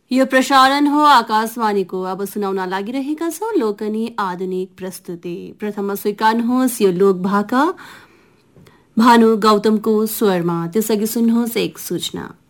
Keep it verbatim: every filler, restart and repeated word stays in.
यो प्रसारण हो आकाशवाणीको। अब सुनाउन लागिरहेका छौं लोकनी आधुनिक प्रस्तुति। प्रथममा स्वीकार्नुहोस् यो लोक भाका भानु गौतमको स्वरमा। त्यसअघि सुन्नुहोस् एक सूचना।